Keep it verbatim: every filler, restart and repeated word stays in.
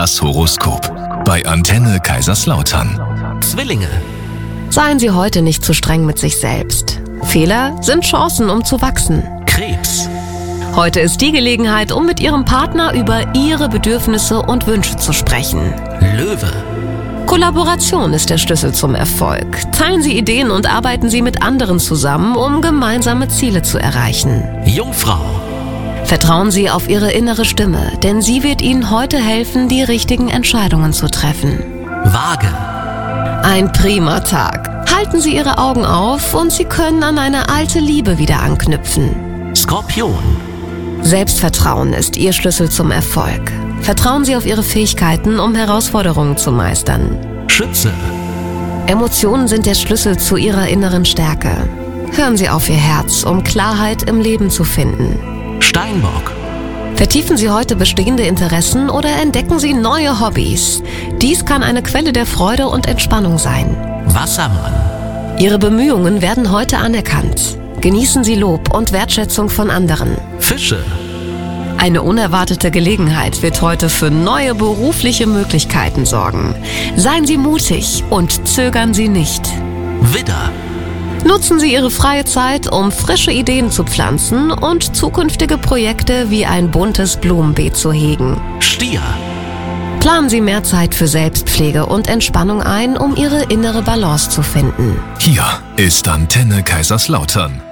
Das Horoskop bei Antenne Kaiserslautern. Zwillinge. Seien Sie heute nicht zu streng mit sich selbst. Fehler sind Chancen, um zu wachsen. Krebs. Heute ist die Gelegenheit, um mit Ihrem Partner über Ihre Bedürfnisse und Wünsche zu sprechen. Löwe. Kollaboration ist der Schlüssel zum Erfolg. Teilen Sie Ideen und arbeiten Sie mit anderen zusammen, um gemeinsame Ziele zu erreichen. Jungfrau. Vertrauen Sie auf Ihre innere Stimme, denn sie wird Ihnen heute helfen, die richtigen Entscheidungen zu treffen. Waage. Ein prima Tag. Halten Sie Ihre Augen auf und Sie können an eine alte Liebe wieder anknüpfen. Skorpion. Selbstvertrauen ist Ihr Schlüssel zum Erfolg. Vertrauen Sie auf Ihre Fähigkeiten, um Herausforderungen zu meistern. Schütze. Emotionen sind der Schlüssel zu Ihrer inneren Stärke. Hören Sie auf Ihr Herz, um Klarheit im Leben zu finden. Steinbock. Vertiefen Sie heute bestehende Interessen oder entdecken Sie neue Hobbys. Dies kann eine Quelle der Freude und Entspannung sein. Wassermann. Ihre Bemühungen werden heute anerkannt. Genießen Sie Lob und Wertschätzung von anderen. Fische. Eine unerwartete Gelegenheit wird heute für neue berufliche Möglichkeiten sorgen. Seien Sie mutig und zögern Sie nicht. Widder. Nutzen Sie Ihre freie Zeit, um frische Ideen zu pflanzen und zukünftige Projekte wie ein buntes Blumenbeet zu hegen. Stier. Planen Sie mehr Zeit für Selbstpflege und Entspannung ein, um Ihre innere Balance zu finden. Hier ist Antenne Kaiserslautern.